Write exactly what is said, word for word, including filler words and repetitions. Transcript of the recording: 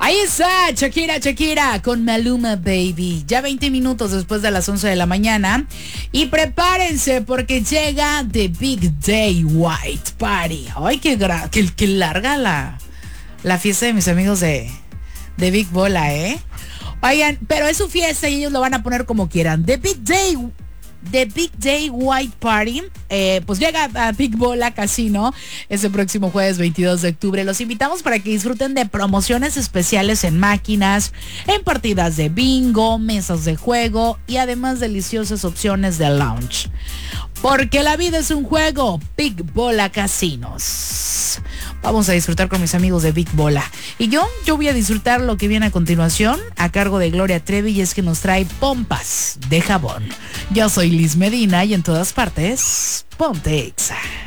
Ahí está, Shakira, Shakira, con Maluma Baby. Ya veinte minutos después de las once de la mañana. Y prepárense porque llega The Big Day White Party. Ay, qué, gra- qué, qué larga la, la fiesta de mis amigos de, de Big Bola, ¿eh? Oigan, pero es su fiesta y ellos lo van a poner como quieran. The Big Day The Big Day White Party, eh, pues llega a Big Bola Casino este próximo jueves veintidós de octubre. Los invitamos para que disfruten de promociones especiales en máquinas, en partidas de bingo, mesas de juego y además deliciosas opciones de lounge. Porque la vida es un juego. Big Bola Casinos. Vamos a disfrutar con mis amigos de Big Bola. Y yo, yo voy a disfrutar lo que viene a continuación a cargo de Gloria Trevi, y es que nos trae pompas de jabón. Yo soy Liz Medina y en todas partes, ponte Exa.